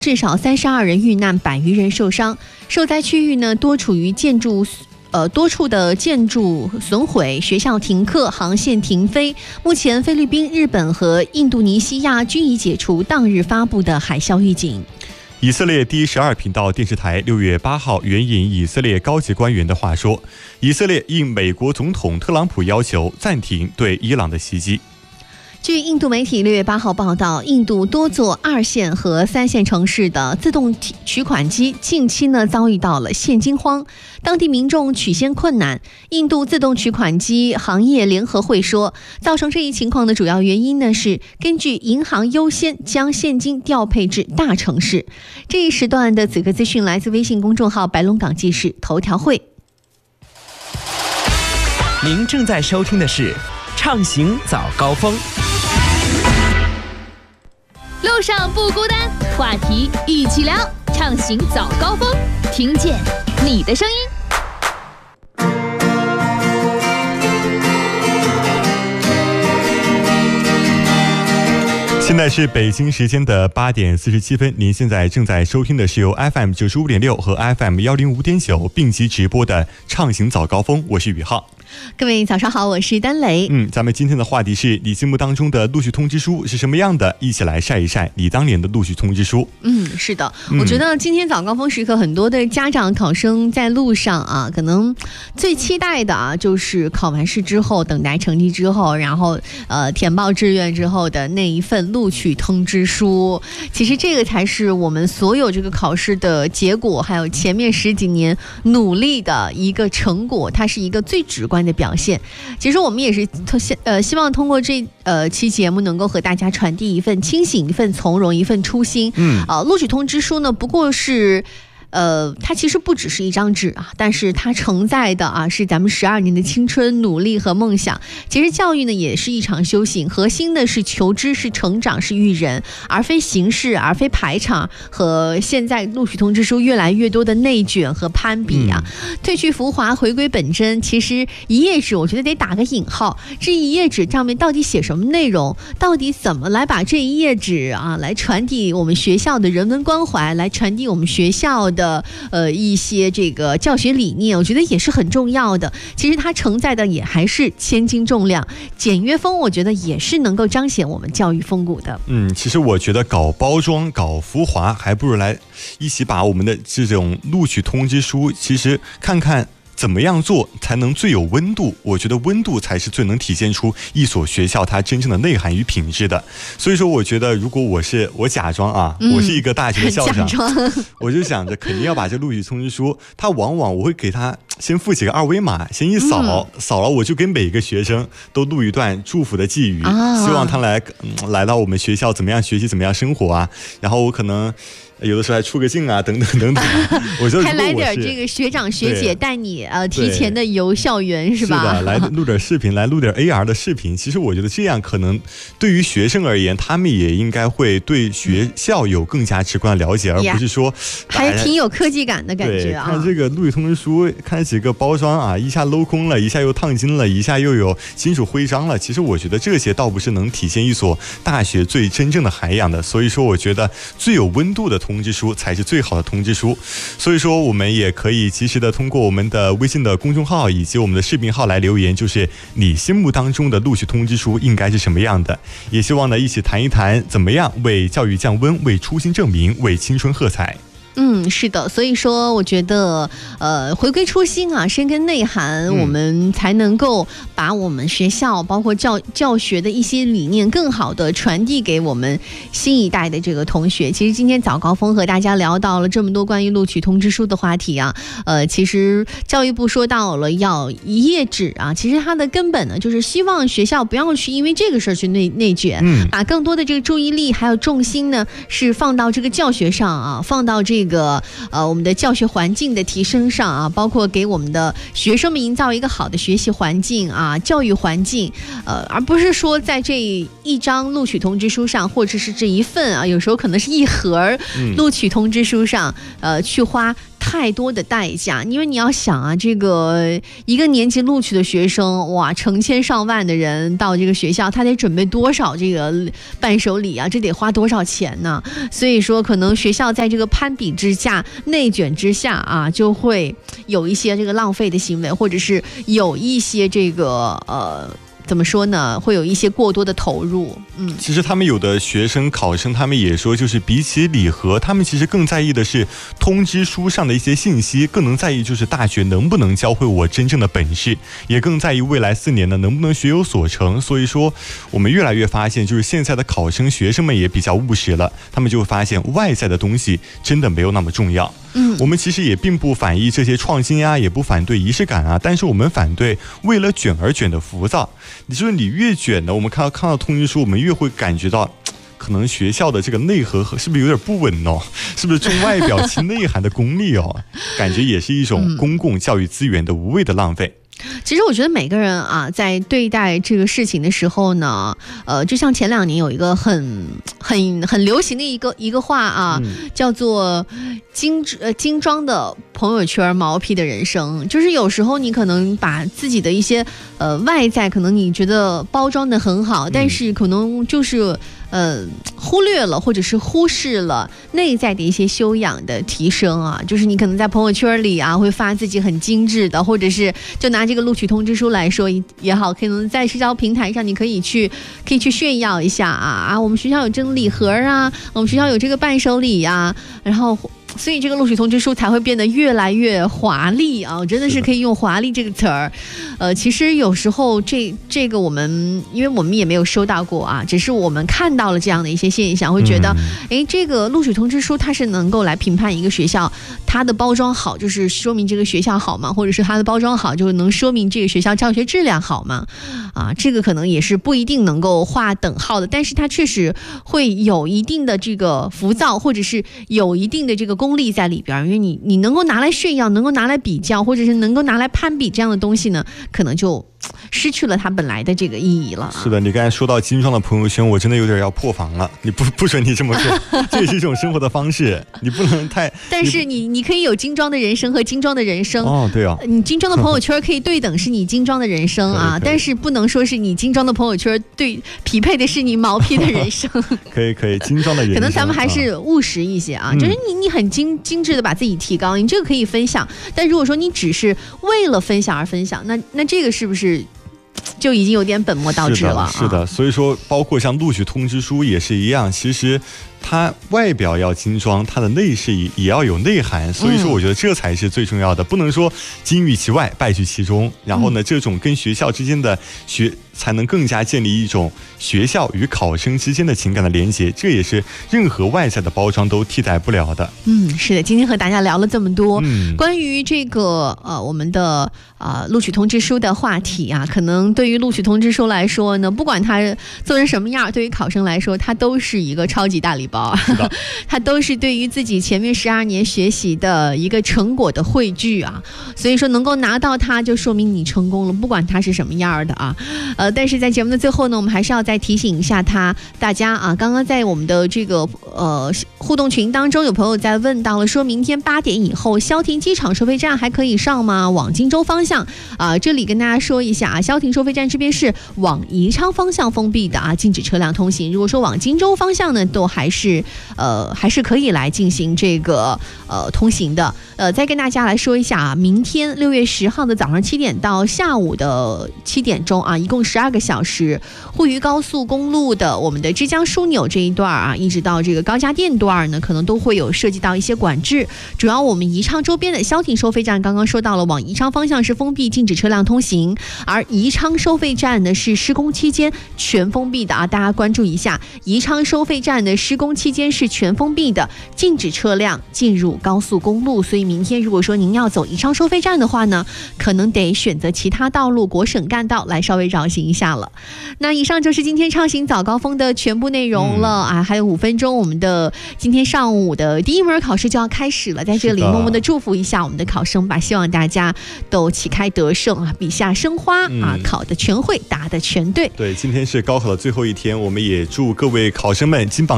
至少32人遇难，100余人受伤。受灾区域呢，多处的建筑损毁，学校停课，航线停飞。目前，菲律宾、日本和印度尼西亚均已解除当日发布的海啸预警。 以色列第12频道电视台6月8号援引以色列高级官员的话说，以色列应美国总统特朗普要求暂停对伊朗的袭击。 据印度媒体6月8号报道，印度多座2线和3线城市的自动取款机近期呢遭遇到了现金荒，当地民众取现困难。印度自动取款机行业联合会说，造成这一情况的主要原因呢是根据银行优先将现金调配至大城市。这一时段的此刻资讯来自微信公众号白龙港记事头条会。 您正在收听的是畅行早高峰。 路上不孤单，话题一起聊，畅行早高峰，听见你的声音。 现在是北京时间的8点47分，您现在正在收听的是由 FM 95.6和 FM 105.9并机直播的畅行早高峰，我是宇浩。 各位早上好，我是丹雷。 咱们今天的话题是你心目当中的录取通知书是什么样的？一起来晒一晒你当年的录取通知书。 是的，我觉得今天早高峰时刻，很多的家长考生在路上啊，可能最期待的啊，就是考完试之后，等待成绩之后，然后填报志愿之后的那一份录取通知书。其实这个才是我们所有这个考试的结果，还有前面10几年努力的一个成果，它是一个最直观的表现。其实我们也是希望通过这期节目能够和大家传递一份清醒、一份从容、一份初心。录取通知书呢，不过是它其实不只是一张纸啊，但是它承载的啊是咱们12年的青春、努力和梦想。其实教育呢也是一场修行，核心的是求知、是成长、是育人，而非形式，而非排场和现在录取通知书越来越多的内卷和攀比啊。褪去浮华，回归本真。其实一页纸，我觉得得打个引号，这一页纸上面到底写什么内容？到底怎么来把这一页纸啊来传递我们学校的人文关怀，来传递我们学校的一些这个教学理念，我觉得也是很重要的。其实它承载的也还是千斤重量，简约风我觉得也是能够彰显我们教育风骨的。 其实我觉得搞包装、搞浮华，还不如来一起把我们的这种录取通知书，其实看看怎么样做才能最有温度？我觉得温度才是最能体现出一所学校它真正的内涵与品质的。所以说，我觉得如果我假装啊，我是一个大学的校长，我就想着肯定要把这录取通知书，它往往我会给他先附几个2维码，先一扫了，我就给每个学生都录一段祝福的寄语，希望他来到我们学校怎么样学习，怎么样生活啊。然后我可能有的时候还出个镜啊，等等等等。我说还来点这个学长学姐带你提前的游校园是吧？ 是的，来录点视频，来录点 AR 的视频。其实我觉得这样可能对于学生而言，他们也应该会对学校有更加直观的了解，而不是说还挺有科技感的感觉啊。 看这个录取通知书，看几个包装啊，一下镂空了，一下又烫金了，一下又有金属徽章了。其实我觉得这些倒不是能体现一所大学最真正的涵养的。所以说，我觉得最有温度的通知书才是最好的通知书。所以说我们也可以及时的通过我们的微信的公众号以及我们的视频号来留言，就是你心目当中的录取通知书应该是什么样的。也希望呢一起谈一谈怎么样为教育降温，为初心证明，为青春喝彩。 是的，所以说我觉得回归初心啊，深耕内涵，我们才能够把我们学校包括教学的一些理念更好的传递给我们新一代的这个同学。其实今天早高峰和大家聊到了这么多关于录取通知书的话题啊，其实教育部说到了要一页纸啊，其实它的根本呢就是希望学校不要去因为这个事儿去内卷，把更多的这个注意力还有重心呢是放到这个教学上啊，放到这个我们的教学环境的提升上啊，包括给我们的学生们营造一个好的学习环境啊，教育环境，而不是说在这一张录取通知书上，或者是这一份啊，有时候可能是一盒录取通知书上，去花太多的代价，因为你要想啊，这个一个年级录取的学生，哇，成千上万的人到这个学校，他得准备多少这个伴手礼啊？这得花多少钱呢？所以说，可能学校在这个攀比之下、内卷之下啊，就会有一些这个浪费的行为，或者是有一些这个怎么说呢？会有一些过多的投入。 其实他们有的学生考生，他们也说，就是比起礼盒，他们其实更在意的是通知书上的一些信息，更能在意就是大学能不能教会我真正的本事，也更在意未来4年呢能不能学有所成。所以说，我们越来越发现，就是现在的考生学生们也比较务实了，他们就会发现外在的东西真的没有那么重要。我们其实也并不反对这些创新呀，也不反对仪式感啊，但是我们反对为了卷而卷的浮躁。就是你越卷呢，我们看到通知书，我们越会感觉到，可能学校的这个内核是不是有点不稳哦？是不是重外表轻内涵的功利哦？感觉也是一种公共教育资源的无谓的浪费。 其实我觉得每个人啊，在对待这个事情的时候呢，就像前2年有一个很流行的一个话啊，叫做精装的朋友圈，毛坯的人生。就是有时候你可能把自己的一些外在，可能你觉得包装的很好，但是可能就是忽略了或者是忽视了内在的一些修养的提升啊。就是你可能在朋友圈里啊，会发自己很精致的，或者是就拿这个录取通知书来说也好，可能在社交平台上你可以去炫耀一下啊，我们学校有这个礼盒啊，我们学校有这个伴手礼啊，然后所以这个录取通知书才会变得越来越华丽啊！真的是可以用华丽这个词儿。其实有时候这个我们，因为我们也没有收到过啊，只是我们看到了这样的一些现象，会觉得，这个录取通知书它是能够来评判一个学校它的包装好，就是说明这个学校好吗？或者是它的包装好，就能说明这个学校教学质量好吗？啊，这个可能也是不一定能够划等号的，但是它确实会有一定的这个浮躁，或者是有一定的这个功利在里边，因为你能够拿来炫耀，能够拿来比较，或者是能够拿来攀比这样的东西呢，可能就失去了它本来的这个意义了。 是的，你刚才说到精装的朋友圈，我真的有点要破防了。你不准你这么说，这也是一种生活的方式，你不能太。 但是你可以有精装的人生和精装的人生哦，对啊， 你精装的朋友圈可以对等是你精装的人生啊，但是不能说是你精装的朋友圈对匹配的是你毛坯的人生。 可以精装的人生， 可能咱们还是务实一些啊，就是你很精致的把自己提高，你这个可以分享，但如果说你只是为了分享而分享，那这个是不是就已经有点本末倒置了？ 是的，所以说包括像录取通知书也是一样，其实它外表要精装，它的内饰也要有内涵，所以说我觉得这才是最重要的，不能说金玉其外败絮其中，然后呢这种跟学校之间的才能更加建立一种学校与考生之间的情感的连结，这也是任何外在的包装都替代不了的。 是的，今天和大家聊了这么多关于这个我们的录取通知书的话题啊，可能对于录取通知书来说呢，不管它做成什么样，对于考生来说它都是一个超级大礼包，它都是对于自己前面12年学习的一个成果的汇聚啊，所以说能够拿到它就说明你成功了，不管它是什么样的啊。但是在节目的最后呢，我们还是要再提醒一下大家啊，刚刚在我们的这个互动群当中，有朋友在问到了，说明天8点以后消停机场收费站还可以上吗？往荆州方向这里跟大家说一下啊，消停收费站这边是往宜昌方向封闭的啊，禁止车辆通行。如果说往荆州方向呢，都还是可以来进行这个通行的。再跟大家来说一下啊，明天6月10号的早上7点到下午的7点钟啊，一共12个小时，沪渝高速公路的我们的枝江枢纽这一段啊，一直到这个高家店段呢，可能都会有涉及到一些管制。主要我们宜昌周边的消停收费站，刚刚说到了，往宜昌方向是封闭，禁止车辆通行，而宜昌收费站呢是施工期间全封闭的啊，大家关注一下，宜昌收费站的施工期间是全封闭的，禁止车辆进入高速公路。所以明天如果说您要走宜昌收费站的话呢，可能得选择其他道路，国省干道来稍微绕行一下了。那以上就是今天畅行早高峰的全部内容了还有5分钟，我们的今天上午的第一门考试就要开始了，在这里默默的祝福一下我们的考生吧，希望大家都旗开得胜啊，笔下生花考的全会，答的全对。 对，今天是高考的最后一天，我们也祝各位考生们金榜题名，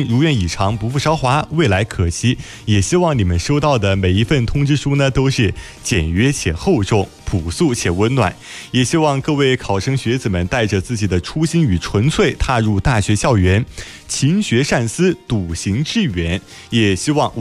行如愿以偿，不负韶华，未来可期。也希望你们收到的每一份通知书呢，都是简约且厚重，朴素且温暖。也希望各位考生学子们带着自己的初心与纯粹踏入大学校园，勤学善思，笃行致远。也希望